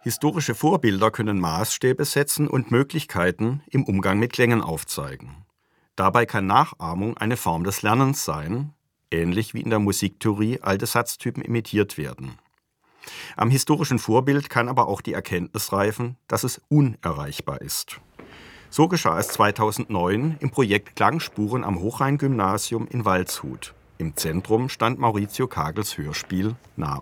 Historische Vorbilder können Maßstäbe setzen und Möglichkeiten im Umgang mit Klängen aufzeigen. Dabei kann Nachahmung eine Form des Lernens sein, ähnlich wie in der Musiktheorie alte Satztypen imitiert werden. Am historischen Vorbild kann aber auch die Erkenntnis reifen, dass es unerreichbar ist. So geschah es 2009 im Projekt Klangspuren am Hochrhein-Gymnasium in Waldshut. Im Zentrum stand Maurizio Kagels Hörspiel Nah